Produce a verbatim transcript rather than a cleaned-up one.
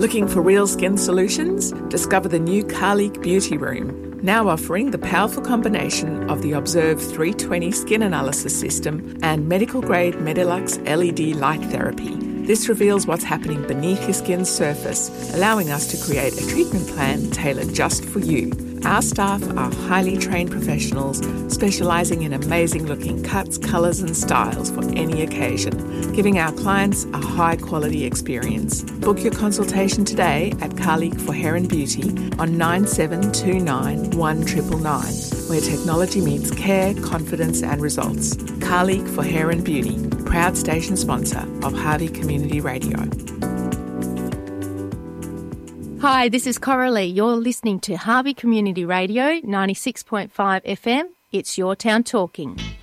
Looking for real skin solutions? Discover the new Carleek Beauty Room, now offering the powerful combination of the Observe three twenty skin analysis system and medical-grade Medilux L E D light therapy. This reveals what's happening beneath your skin's surface, allowing us to create a treatment plan tailored just for you. Our staff are highly trained professionals specialising in amazing-looking cuts, colours and styles for any occasion, giving our clients a high-quality experience. Book your consultation today at Carleek for Hair and Beauty on nine seven two nine, one nine nine nine, where technology meets care, confidence and results. Carleek for Hair and Beauty, proud station sponsor of Harvey Community Radio. Hi, this is Coralie. You're listening to Harvey Community Radio, ninety-six point five F M. It's Your Town Talking.